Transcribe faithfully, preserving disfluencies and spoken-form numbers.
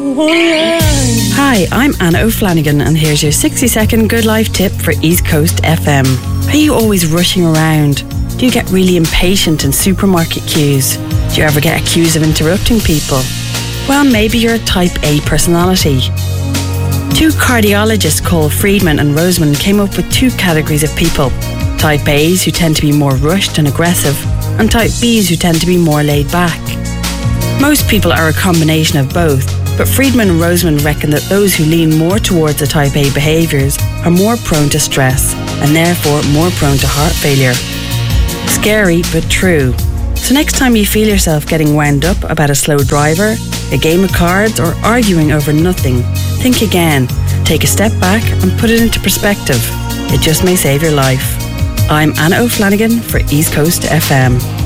Hi, I'm Anna O'Flanagan, and here's your sixty second Good Life tip for East Coast F M. Are you always rushing around? Do you get really impatient in supermarket queues? Do you ever get accused of interrupting people? Well, maybe you're a type A personality. Two cardiologists called Friedman and Roseman came up with two categories of people. Type A's, who tend to be more rushed and aggressive, and Type B's, who tend to be more laid back. Most people are a combination of both, but Friedman and Roseman reckon that those who lean more towards the Type A behaviours are more prone to stress, and therefore more prone to heart failure. Scary, but true. So next time you feel yourself getting wound up about a slow driver, a game of cards, or arguing over nothing, think again, take a step back and put it into perspective. It just may save your life. I'm Anna O'Flanagan for East Coast F M.